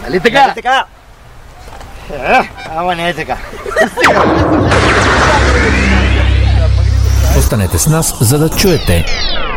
Нали така? Нали така? Ама не е така. Останете с нас, за да чуете